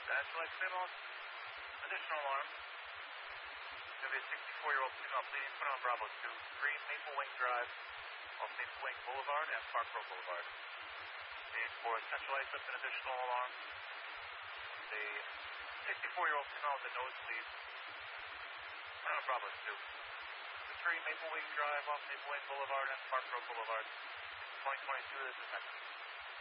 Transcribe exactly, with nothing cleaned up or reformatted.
Satellite Fremont, additional alarm. Going to be a sixty-four-year-old female bleeding, put on Bravo two, three Maple Wing Drive, off Maple Wing Boulevard and Park Road Boulevard. Need for centralized with an additional alarm. The sixty-four-year-old female with a nosebleed, put on Bravo two, three Maple Wing Drive, off Maple Wing Boulevard and Park Road Boulevard. twenty twenty-two, this is Texas.